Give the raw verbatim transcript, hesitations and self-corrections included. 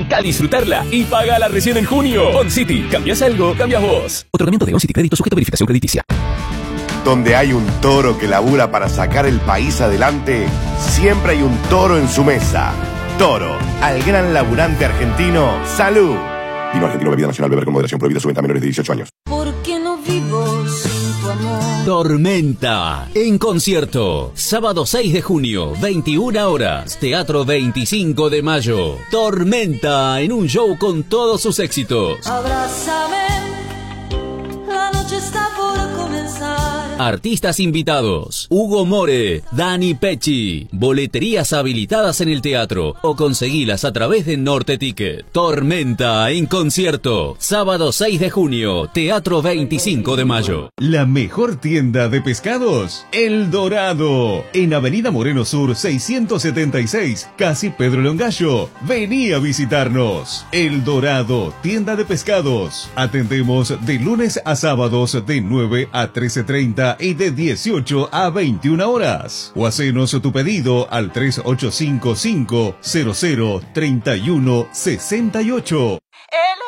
Arranca a disfrutarla y págala recién en junio. On City, cambias algo, cambias vos. Otorgamiento de On City Crédito sujeto a verificación crediticia. Donde hay un toro que labura para sacar el país adelante, siempre hay un toro en su mesa. Toro, al gran laburante argentino, ¡salud! Vino Argentino, bebida nacional, beber con moderación, prohibida su venta a menores de dieciocho años. ¿Por qué no vivo sin tu amor? Tormenta, en concierto. Sábado seis de junio, veintiuna horas. Teatro veinticinco de mayo. Tormenta, en un show con todos sus éxitos. Abrázame, la noche está por comenzar. Artistas invitados: Hugo More, Dani Pecci. Boleterías habilitadas en el teatro o conseguilas a través de Norte Ticket. Tormenta en concierto. Sábado seis de junio, Teatro veinticinco de mayo. La mejor tienda de pescados, El Dorado. En Avenida Moreno Sur seiscientos setenta y seis, casi Pedro Longallo. Vení a visitarnos. El Dorado, tienda de pescados. Atendemos de lunes a sábados de nueve a trece treinta y de dieciocho a veintiuna horas. O hacenos tu pedido al tres ocho cinco cinco cero cero tres uno seis ocho.